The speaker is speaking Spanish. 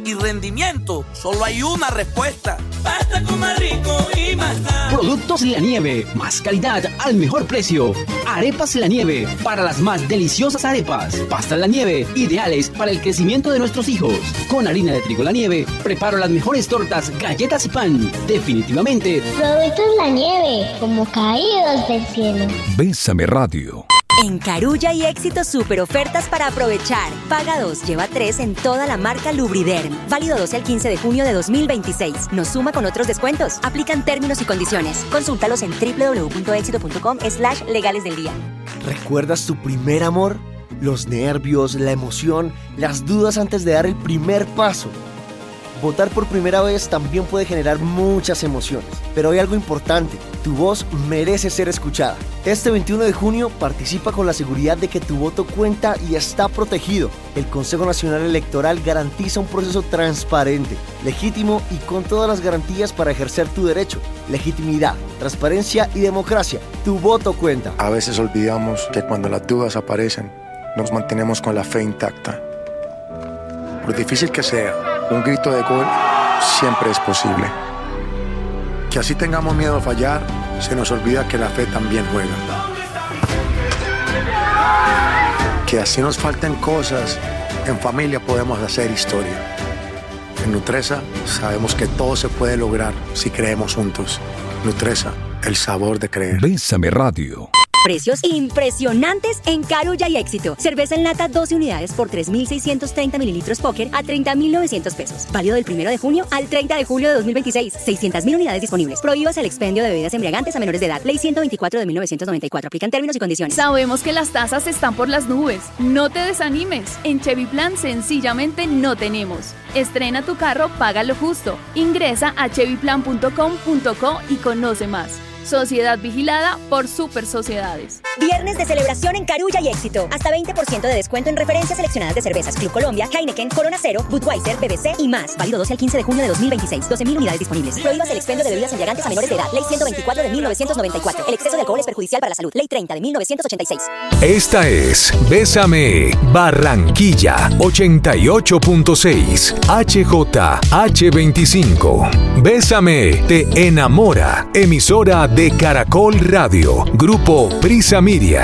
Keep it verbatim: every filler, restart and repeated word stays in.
y rendimiento, solo hay una respuesta. Pasta con más rico y más sal. Productos La Nieve, más calidad al mejor precio. Arepas La Nieve, para las más deliciosas arepas. Pasta La Nieve, ideales para el crecimiento de nuestros hijos. Con harina de trigo La Nieve, preparo las mejores tortas, galletas y pan. Definitivamente. Productos La Nieve, como caídos del cielo. Bésame Radio. En Carulla y Éxito, super ofertas para aprovechar. Paga dos, lleva tres en toda la marca Lubriderm. Válido doce al quince de junio de dos mil veintiséis. Nos suma con otros descuentos. Aplican términos y condiciones. Consúltalos en doble u doble u doble u punto éxito punto com slash legales del día. ¿Recuerdas tu primer amor? Los nervios, la emoción, las dudas antes de dar el primer paso. Votar por primera vez también puede generar muchas emociones, pero hay algo importante, tu voz merece ser escuchada. Este veintiuno de junio participa con la seguridad de que tu voto cuenta y está protegido. El Consejo Nacional Electoral garantiza un proceso transparente, legítimo y con todas las garantías para ejercer tu derecho. Legitimidad, transparencia y democracia. Tu voto cuenta. A veces olvidamos que cuando las dudas aparecen, nos mantenemos con la fe intacta. Por difícil que sea, un grito de gol siempre es posible. Que así tengamos miedo a fallar, se nos olvida que la fe también juega. Que así nos falten cosas, en familia podemos hacer historia. En Nutresa sabemos que todo se puede lograr si creemos juntos. Nutresa, el sabor de creer. Bésame Radio. Precios impresionantes en Carulla y Éxito. Cerveza en lata doce unidades por tres mil seiscientos treinta mililitros Póker a treinta mil novecientos pesos. Válido del primero de junio al treinta de julio de dos mil veintiséis. seiscientas mil unidades disponibles. Prohíbas el expendio de bebidas embriagantes a menores de edad. Ley ciento veinticuatro de mil novecientos noventa y cuatro. Aplican términos y condiciones. Sabemos que las tasas están por las nubes. No te desanimes. En Chevy Plan sencillamente no tenemos. Estrena tu carro, paga lo justo. Ingresa a chevy plan punto com punto co y conoce más. Sociedad vigilada por Super Sociedades. Viernes de celebración en Carulla y Éxito. Hasta veinte por ciento de descuento en referencias seleccionadas de cervezas Club Colombia, Heineken, Corona Cero, Budweiser, B B C y más. Válido doce al quince de junio de dos mil veintiséis. doce mil unidades disponibles. Prohíbas el expendio de bebidas embriagantes a menores de edad. Ley ciento veinticuatro de mil novecientos noventa y cuatro. El exceso de alcohol es perjudicial para la salud. Ley treinta de mil novecientos ochenta y seis. Esta es Bésame Barranquilla ochenta y ocho punto seis H J H veinticinco. Bésame te enamora. Emisora de Caracol Radio. Grupo Prisa Media.